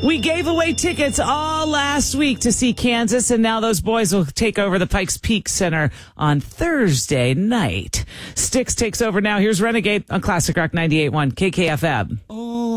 We gave away tickets all last week to see Kansas, and now those boys will take over the Pikes Peak Center on Thursday night. Styx takes over now. Here's Renegade on Classic Rock 98.1 KKFM.